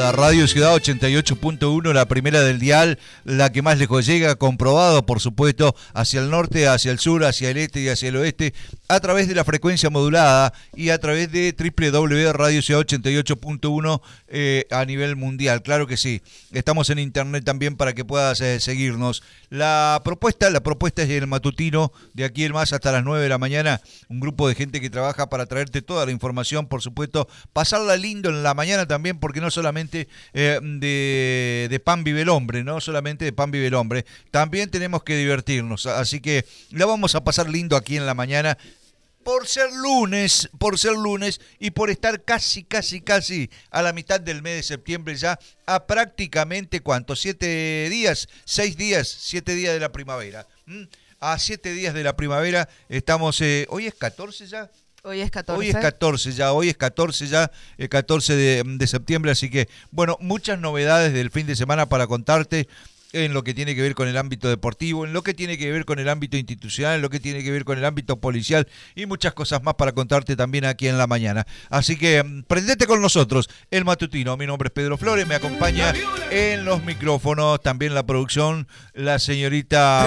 toda. Radio Ciudad 88.1, la primera del dial, la que más lejos llega, comprobado, por supuesto, hacia el norte, hacia el sur, hacia el este y hacia el oeste, a través de la frecuencia modulada y a través de www.radiociudad88.1 a nivel mundial. Claro que sí. Estamos en internet también para que puedas seguirnos. La propuesta es el matutino, de aquí en más hasta las 9 de la mañana, un grupo de gente que trabaja para traerte toda la información, por supuesto, pasarla lindo en la mañana también, porque no solamente de pan vive el hombre, no solamente de pan vive el hombre, también tenemos que divertirnos, así que la vamos a pasar lindo aquí en la mañana, por ser lunes y por estar casi a la mitad del mes de septiembre ya, a prácticamente, ¿cuánto? 7 días, 6 días, 7 días de la primavera. A 7 días de la primavera estamos, ¿hoy es 14 ya? Hoy es 14. Hoy es 14 ya, el 14 de septiembre, así que, bueno, muchas novedades del fin de semana para contarte en lo que tiene que ver con el ámbito deportivo, en lo que tiene que ver con el ámbito institucional, en lo que tiene que ver con el ámbito policial y muchas cosas más para contarte también aquí en la mañana. Así que prendete con nosotros, el matutino. Mi nombre es Pedro Flores, me acompaña en los micrófonos, también la producción, la señorita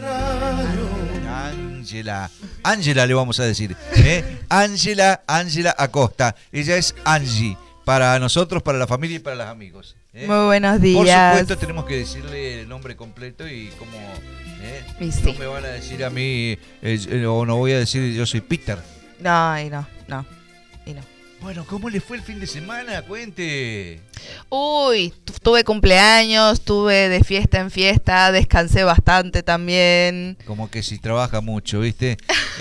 Ángela le vamos a decir, Ángela Acosta. Ella es Angie, para nosotros, para la familia y para los amigos. Muy buenos días. Por supuesto tenemos que decirle el nombre completo y como Y sí. no me van a decir a mí, o no voy a decir yo soy Peter. No. Bueno, ¿cómo le fue el fin de semana? Cuente. Uy, tuve cumpleaños, tuve de fiesta en fiesta, descansé bastante también. Como que si trabaja mucho, ¿viste?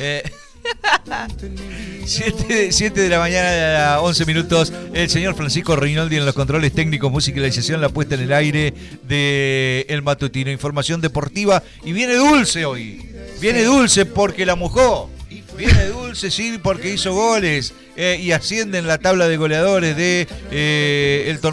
7 de la mañana, a 11 minutos. El señor Francisco Reinoldi en los controles técnicos, musicalización, la puesta en el aire de El Matutino. Información deportiva. Y viene dulce hoy. Viene dulce porque la mojó. Viene dulce, sí, porque hizo goles. Y asciende en la tabla de goleadores de el torneo.